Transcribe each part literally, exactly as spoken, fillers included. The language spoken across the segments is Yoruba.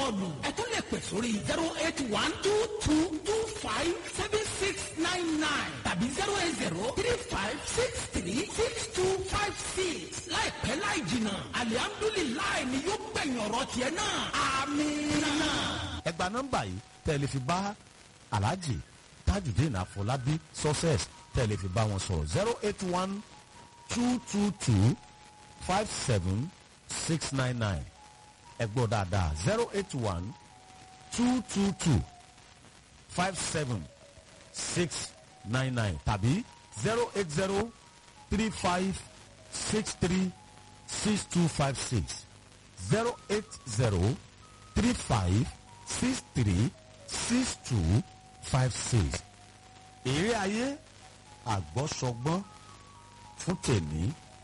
kọ́ọ̀lù ẹ tún lè pè sórí zero eight one two two two five seven six nine nine tàbí zero eight zero three five six three six two five six láìpẹ́ láì jìnnà alihamdulilayi ni yóò gbẹ̀yìn ọ̀rọ̀ tiẹ̀ náà amínà. ẹ gba nọ́mbà yìí tẹ́ ẹ lè fi bá alhaji tajudeen afolabi success tẹ́ ẹ lè fi bá wọn sọ̀rọ̀ zero eight one two two two five seven six nine nine ẹ gbọ́ dáadáa zero eight one two two two five seven six nine nine tàbí zero eight zero three five six three six two five six zero eight zero three five six three six two five six. èrè ayé àgbọ́sọgbọ́n fún tèmi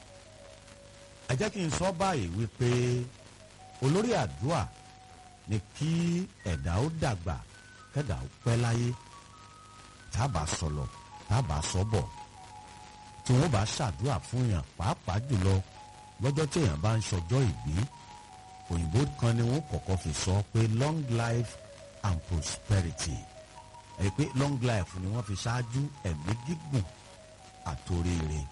ẹ jẹ́ kí n sọ báyìí wípé olórí àdúrà ni kí ẹ̀dá ó dàgbà kẹ́dà ó pẹ́ láyé tábà sọ̀lọ̀ tábà sọ́bọ̀ tí wọ́n bá ṣàdúrà fún yàn pàápàá jùlọ lọ́jọ́ tí èèyàn bá ń ṣọjọ́ ìbí òyìnbó kan ni wọ́n kọ́kọ́ fi sọ pé long life and prosperity ẹ̀ pé long life ni wọ́n fi ṣáájú ẹ̀mí gígùn àtòríire.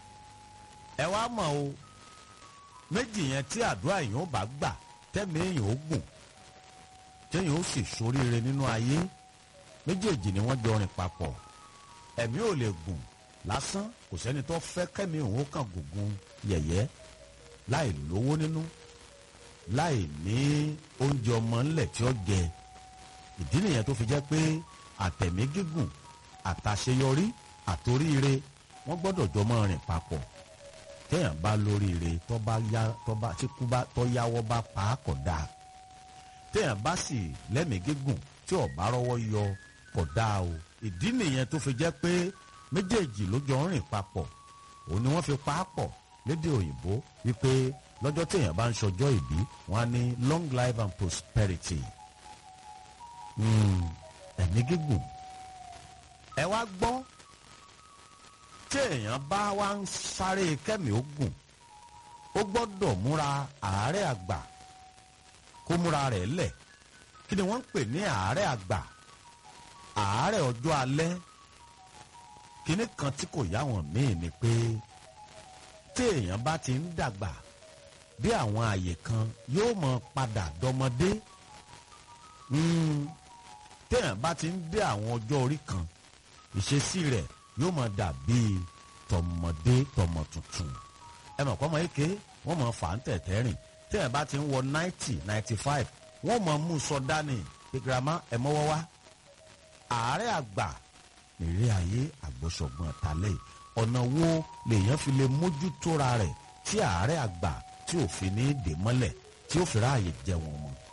ẹ wá mọ̀ o méjì yẹn tí àdúrà èèyàn ó bá gbà tẹ́mi èèyàn ó gùn téèyàn ó sì ṣoríire nínú ayé méjèèjì ni wọ́n jọ rìn papọ̀. ẹ̀mí ò lè gùn lásán kò sẹ́ni tó fẹ́ kẹ́mi òun ó kàn gùngùn yẹ̀yẹ́ láì lówó nínú láì ní oúnjẹ ọmọ ńlẹ̀ tí ó jẹ. ìdí nìyẹn tó fi jẹ́ pé àtẹ̀mí gígùn àtàṣeyọrí àtoríire wọ́n gbọ́dọ̀ jọ máa rìn papọ̀. téèyàn bá lóríire tó bá yá tó bá tí kú bá tó yáwọ́ bá pa á kọ̀ dáa. téèyàn bá sì lẹ́mìí gígùn tí ó bá rọ́wọ́ yọ kọ̀ dáa o. ìdí nìyẹn tó fi jẹ́ pé méjèèjì ló jọ ń rìn papọ̀. òun ni wọ́n fi pa á pọ̀ lédè òyìnbó wípé lọ́jọ́ téèyàn bá ń ṣọjọ́ ìbí wọ́n á ní long life and prosperity. ẹ̀mí gígùn. ẹ wá gbọ́ téèyàn bá wá ń sáré kẹ́mi ó gùn ó gbọ́dọ̀ múra àárẹ̀ àgbà kó múra rẹ̀ lẹ̀. kí ni wọ́n ń pè ní àárẹ̀ àgbà? àárẹ̀ ọjọ́ alẹ́. kíní kan tí kò yá wọn míì ni pé téèyàn bá ti ń dàgbà bí àwọn àyè kan yóò mọ padà dọmọdé. téèyàn bá ti ń dé àwọn ọjọ́ orí kan ìṣesí rẹ̀ yóò mọ dàbí tọmọdé tọmọ tuntun. ẹ mọ̀ kọ́ mọ eke wọ́n mọ fà ń tẹ̀tẹ̀ rìn téèyàn bá ti ń wọ ninety ninety five wọ́n mọ mú sọ dání pé girama ẹ mọ́wọ́ wá. àárẹ̀ àgbà nìrè ayé àgbọ̀sọ̀gbọ̀n talẹ̀ ọ̀nà wo lèèyàn fi lè mójútóra rẹ̀ tí àárẹ̀ àgbà tí ò fi ní dè mọ́lẹ̀ tí ó fi ráàyè jẹ wọn mọ́.